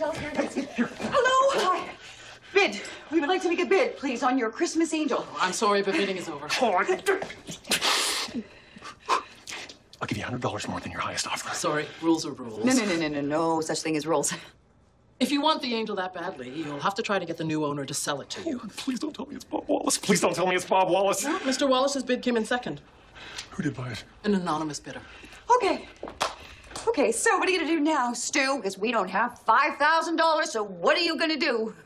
Salisbury. Hello. Hi. Bid. We would like to make a bid, please, on your Christmas angel. I'm sorry, but bidding is over. I'll give you $100 more than your highest offer. Sorry, rules are rules. No such thing as rules. If you want the angel that badly, you'll have to try to get the new owner to sell it to you. Oh, please don't tell me it's Bob Wallace. Please don't tell me it's Bob Wallace. Well, Mr. Wallace's bid came in second. Who did buy it? An anonymous bidder. Okay. Okay, so what are you gonna do now, Stu? Because we don't have $5,000, so what are you gonna do?